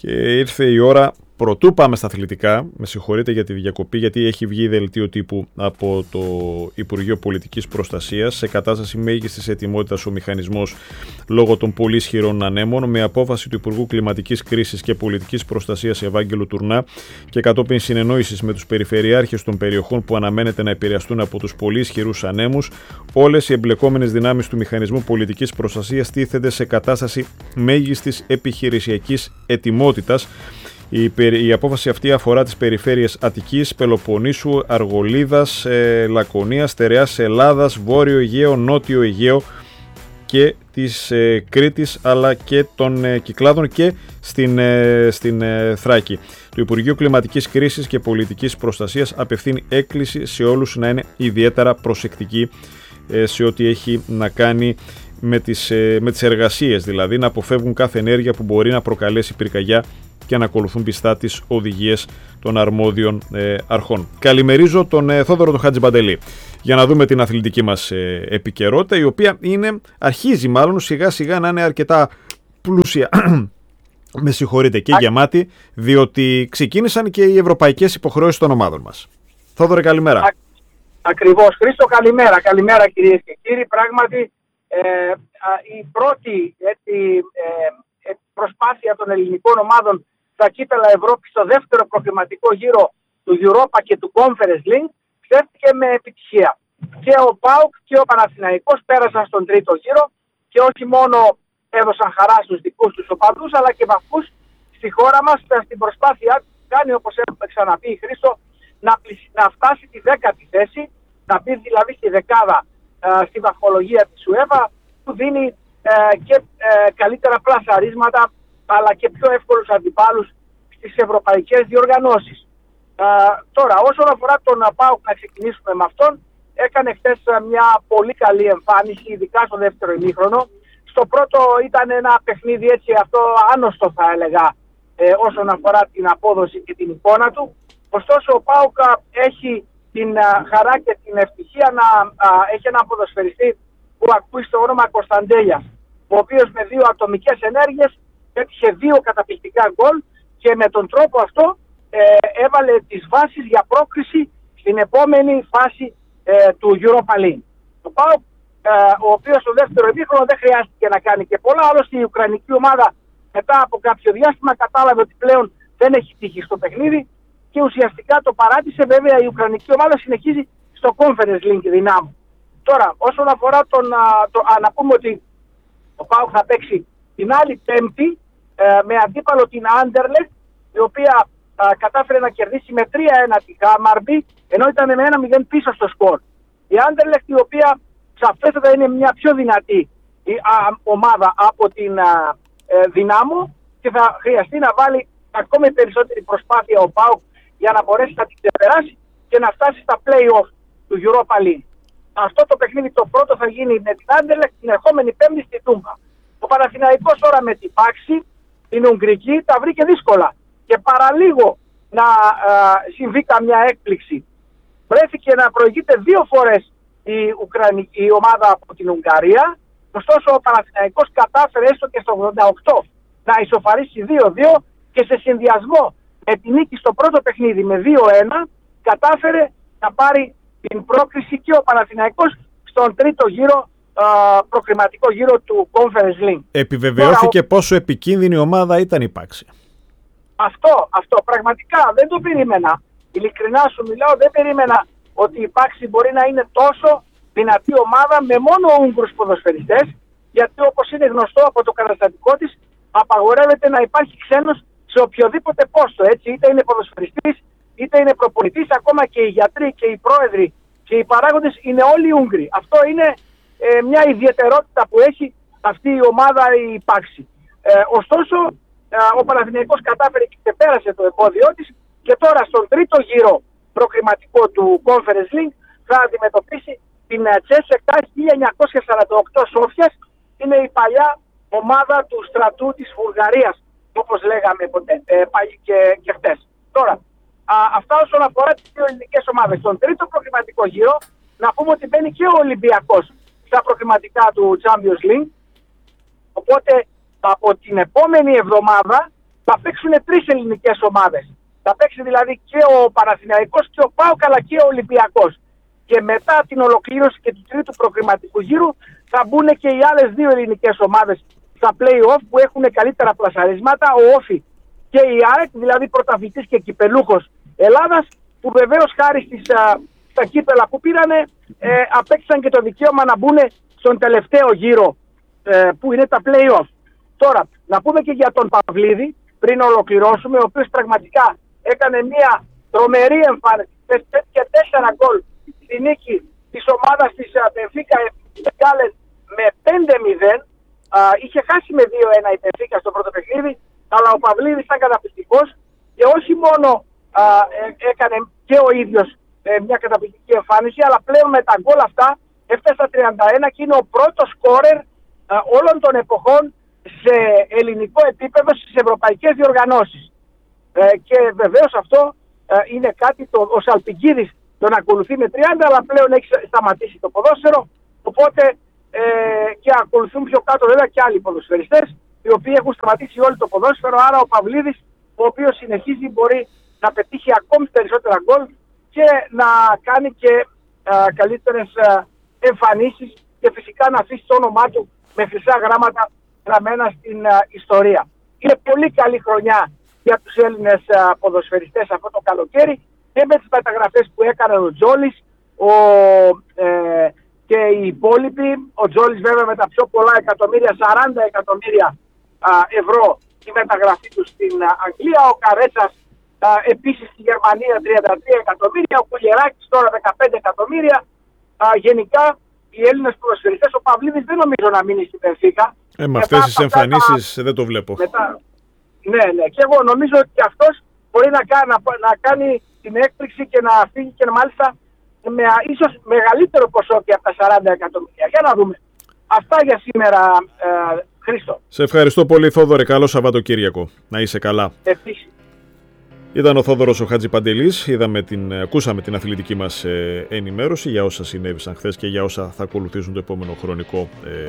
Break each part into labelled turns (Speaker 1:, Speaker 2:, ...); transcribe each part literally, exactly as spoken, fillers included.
Speaker 1: Και ήρθε η ώρα, πρωτού πάμε στα αθλητικά, με συγχωρείτε για τη διακοπή, γιατί έχει βγει δελτίο τύπου από το Υπουργείο Πολιτικής Προστασίας. Σε κατάσταση μέγιστης ετοιμότητας ο μηχανισμός λόγω των πολύ ισχυρών ανέμων, με απόφαση του Υπουργού Κλιματικής Κρίσης και Πολιτικής Προστασίας Ευάγγελου Τουρνά και κατόπιν συνεννόησης με τους περιφερειάρχες των περιοχών που αναμένεται να επηρεαστούν από τους πολύ ισχυρούς ανέμους, όλες οι εμπλεκόμενες δυνάμεις του Μηχανισμού Πολιτικής Προστασίας τίθενται σε κατάσταση μέγιστης επιχειρησιακής ετοιμότητας. Η, η απόφαση αυτή αφορά τις περιφέρειες Αττικής, Πελοποννήσου, Αργολίδας, ε, Λακωνίας, Στερεάς, Ελλάδας, Βόρειο Αιγαίο, Νότιο Αιγαίο και της ε, Κρήτης, αλλά και των ε, Κυκλάδων και στην, ε, στην ε, Θράκη. Το Υπουργείο Κλιματικής Κρίσης και Πολιτικής Προστασίας απευθύνει έκκληση σε όλους να είναι ιδιαίτερα προσεκτικοί ε, σε ό,τι έχει να κάνει με τις, ε, με τις εργασίες, δηλαδή να αποφεύγουν κάθε ενέργεια που μπορεί να προκαλέσει πυρκαγιά και να ακολουθούν πιστά τις οδηγίες των αρμόδιων ε, αρχών. Καλημερίζω τον ε, Θόδωρο τον Χατζιμπαντελή για να δούμε την αθλητική μας ε, επικαιρότητα, η οποία είναι, αρχίζει μάλλον σιγά σιγά να είναι αρκετά πλούσια με συγχωρείτε και Α... γεμάτη, διότι ξεκίνησαν και οι ευρωπαϊκές υποχρεώσεις των ομάδων μας. Θόδωρε, καλημέρα. Α...
Speaker 2: Ακριβώς, Χρήστο, καλημέρα. Καλημέρα κυρίες και κύριοι. Πράγματι ε, α, η πρώτη έτσι, ε, προσπάθεια των ελληνικών ομάδων στα κύπελα Ευρώπη στο δεύτερο προκριματικό γύρο του Europa και του Conference League στέφθηκε με επιτυχία. Και ο ΠΑΟΚ και ο Παναθηναϊκός πέρασαν στον τρίτο γύρο και όχι μόνο έδωσαν χαρά στους δικούς τους οπαδούς, αλλά και βαθμούς στη χώρα μας στην προσπάθειά του κάνει, όπως έχουμε ξαναπεί η Χρήστο, να, να φτάσει τη δέκατη θέση, να μπει δηλαδή στη δεκάδα ε, στη βαθμολογία της UEFA, που δίνει ε, και ε, καλύτερα πλασαρίσματα αλλά και πιο εύκολους αντιπάλους στις ευρωπαϊκές διοργανώσεις. Ε, τώρα, όσον αφορά τον ΠΑΟΚ, να ξεκινήσουμε με αυτόν, έκανε χθες μια πολύ καλή εμφάνιση, ειδικά στο δεύτερο ημίχρονο. Στο πρώτο ήταν ένα παιχνίδι έτσι αυτό άνοστο, θα έλεγα, ε, όσον αφορά την απόδοση και την εικόνα του. Ωστόσο ο ΠΑΟΚ έχει την α, χαρά και την ευτυχία να α, έχει έναν ποδοσφαιριστή που ακούει στο όνομα Κωνσταντέλιας, ο οποίος με δύο ατομικές ενέργειες έτυχε δύο καταπληκτικά γκολ και με τον τρόπο αυτό ε, έβαλε τις βάσεις για πρόκριση στην επόμενη φάση ε, του Europa League. Ο ΠΑΟΚ, ε, ο οποίος στο δεύτερο ημίχρονο δεν χρειάστηκε να κάνει και πολλά, άλλωστε η ουκρανική ομάδα μετά από κάποιο διάστημα κατάλαβε ότι πλέον δεν έχει τύχει στο παιχνίδι και ουσιαστικά το παράτησε. Βέβαια η ουκρανική ομάδα συνεχίζει στο Conference League δυνάμου. Τώρα, όσον αφορά τον, το, α, να πούμε ότι ο ΠΑΟΚ θα παίξει την άλλη Πέμπτη ε, με αντίπαλο την Anderlecht, η οποία α, κατάφερε να κερδίσει με τρία ένα τη Χάμαρμπι, ενώ ήταν με ένα μηδέν πίσω στο σκορ. Η Anderlecht, η οποία σαφέστατα είναι μια πιο δυνατή η, α, ομάδα από την α, ε, Δυνάμο και θα χρειαστεί να βάλει ακόμη περισσότερη προσπάθεια ο ΠΑΟΚ για να μπορέσει να την ξεπεράσει και να φτάσει στα play-off του Europa League. Αυτό το παιχνίδι το πρώτο θα γίνει με την Anderlecht την ερχόμενη Πέμπτη στη Τούμπα. Ο Παναθηναϊκός τώρα με την Πάξη, την Ουγγρική, τα βρήκε δύσκολα και παραλίγο να α, συμβεί καμιά έκπληξη. Βρέθηκε να προηγείται δύο φορές η, Ουκρανική, η ομάδα από την Ουγγαρία, ωστόσο ο Παναθηναϊκός κατάφερε έστω και στο ογδόντα οκτώ να ισοφαρίσει δύο δύο και σε συνδυασμό με την νίκη στο πρώτο παιχνίδι με δύο ένα κατάφερε να πάρει την πρόκριση και ο Παναθηναϊκός στον τρίτο γύρο, α, προκριματικό γύρο του Conference League.
Speaker 1: Επιβεβαιώθηκε Τώρα, πόσο επικίνδυνη ομάδα ήταν η Πάξη.
Speaker 2: Αυτό, αυτό πραγματικά δεν το περίμενα. Ειλικρινά σου μιλάω, δεν περίμενα ότι η Πάξη μπορεί να είναι τόσο δυνατή ομάδα με μόνο Ούγγρους ποδοσφαιριστές, γιατί όπως είναι γνωστό από το καταστατικό της, απαγορεύεται να υπάρχει ξένος σε οποιοδήποτε πόστο, έτσι, είτε είναι ποδοσφαιριστής, είτε είναι προπονητής, ακόμα και οι γιατροί και οι πρόεδροι και οι παράγοντες είναι όλοι Ούγγροι. Αυτό είναι ε, μια ιδιαιτερότητα που έχει αυτή η ομάδα, η Πάξη. Ε, ωστόσο, ε, ο Παναθηναϊκός κατάφερε και ξεπέρασε το εμπόδιό της και τώρα στον τρίτο γύρο προκριματικό του Conference League θα αντιμετωπίσει την Τσέσσεκα χίλια εννιακόσια σαράντα οκτώ Σόφιας. Είναι η παλιά ομάδα του στρατού της Βουλγαρίας, όπως λέγαμε ποτέ, ε, πάλι και, και χτες. Τώρα, α, αυτά όσον αφορά τις δύο ελληνικές ομάδες. Στον τρίτο προκριματικό γύρο, να πούμε ότι μπαίνει και ο Ολυμπιακός στα προκριματικά του Champions League. Οπότε, από την επόμενη εβδομάδα θα παίξουν τρεις ελληνικές ομάδες. Θα παίξει δηλαδή και ο Παναθηναϊκός και ο ΠΑΟΚ αλλά και ο Ολυμπιακός. Και μετά την ολοκλήρωση και του τρίτου προκριματικού γύρου θα μπουν και οι άλλες δύο ελληνικές ομάδες στα play-off που έχουν καλύτερα πλασαρίσματα, ο Όφη και η ΑΕΚ, δηλαδή πρωταθλητής και κυπελούχος Ελλάδας, που βεβαίως χάρη στις, α, στα κύπελα που πήρανε ε, απέκτησαν και το δικαίωμα να μπουν στον τελευταίο γύρο ε, που είναι τα play-off. Τώρα, να πούμε και για τον Παυλίδη, πριν ολοκληρώσουμε, ο οποίος πραγματικά έκανε μια τρομερή εμφάνιση και τέσσερα γκολ στη νίκη της ομάδας της Μπενφίκα με πέντε μηδέν. Είχε χάσει με δύο ένα η Μπενφίκα στο πρώτο παιχνίδι, αλλά ο Παυλίδης ήταν καταπληκτικός και όχι μόνο α, ε, έκανε και ο ίδιος ε, μια καταπληκτική εμφάνιση, αλλά πλέον με τα γκολ αυτά έφτασε στα τριάντα ένα και είναι ο πρώτος σκόρερ α, όλων των εποχών σε ελληνικό επίπεδο στις ευρωπαϊκές διοργανώσεις. Ε, και βεβαίως αυτό ε, είναι κάτι, το, ο Σαλπικίδης τον ακολουθεί με τριάντα, αλλά πλέον έχει σταματήσει το ποδόσφαιρο, οπότε ε, και ακολουθούν πιο κάτω βέβαια και άλλοι ποδοσφαιριστές, οι οποίοι έχουν σταματήσει όλο το ποδόσφαιρο, άρα ο Παυλίδης, ο οποίος συνεχίζει, μπορεί να πετύχει ακόμη περισσότερα γκολ και να κάνει και α, καλύτερες α, εμφανίσεις και φυσικά να αφήσει το όνομά του με χρυσά γράμματα γραμμένα στην α, ιστορία. Είναι πολύ καλή χρονιά για τους Έλληνες α, ποδοσφαιριστές αυτό το καλοκαίρι και με τις μεταγραφές που έκανε ο Τζόλης ο, ε, και οι υπόλοιποι. Ο Τζόλης βέβαια με τα πιο πολλά εκατομμύρια, σαράντα εκατομμύρια α, ευρώ η μεταγραφή του στην α, Αγγλία. Ο Καρέτσας α, επίσης στη Γερμανία τριάντα τρία εκατομμύρια, ο Κουλιεράκης τώρα δεκαπέντε εκατομμύρια. Α, γενικά οι Έλληνες ποδοσφαιριστές, ο Παυλίδης δεν νομίζω να μείνει στην Μπενφίκα.
Speaker 1: Ε, με αυτές τις εμφανίσεις τα... δεν το βλέπω. Μετά...
Speaker 2: Ναι, ναι, και εγώ νομίζω ότι αυτός μπορεί να κάνει, να, να κάνει την έκπληξη και να φύγει και μάλιστα με ίσως μεγαλύτερο ποσό και από τα σαράντα εκατομμύρια. Για να δούμε. Αυτά για σήμερα, ε, Χρήστο.
Speaker 1: Σε ευχαριστώ πολύ, Θόδωρε. Καλό Σαββατοκύριακο. Να είσαι καλά.
Speaker 2: Επίσης.
Speaker 1: Ήταν ο Θόδωρος ο Χατζηπαντελής. Είδαμε την, ακούσαμε την αθλητική μας ε, ενημέρωση για όσα συνέβησαν χθες και για όσα θα ακολουθήσουν το επόμενο χρονικό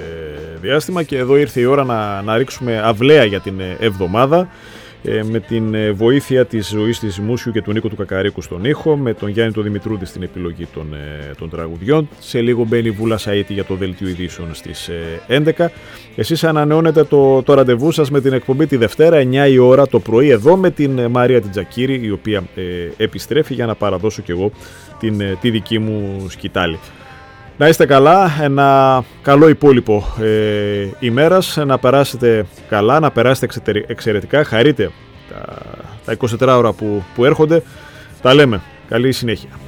Speaker 1: ε, διάστημα. Και εδώ ήρθε η ώρα να, να ρίξουμε αυλαία για την εβδομάδα. Με την βοήθεια της Ζωής της Μούσιου και του Νίκο του Κακαρίκου στον ήχο, με τον Γιάννη τον Δημητρούδη στην επιλογή των, των τραγουδιών. Σε λίγο μπαίνει η Βούλα Σαΐτη για το δελτίο ειδήσεων στις έντεκα. Εσείς ανανεώνετε το, το ραντεβού σας με την εκπομπή τη Δευτέρα εννιά η ώρα το πρωί εδώ με την Μαρία Τιτζακύρη, η οποία ε, επιστρέφει για να παραδώσω κι εγώ την, τη δική μου σκητάλη. Να είστε καλά, ένα καλό υπόλοιπο ε, ημέρας, να περάσετε καλά, να περάσετε εξαιρετικά, χαρείτε τα, τα είκοσι τέσσερις ώρα που, που έρχονται. Τα λέμε, καλή συνέχεια.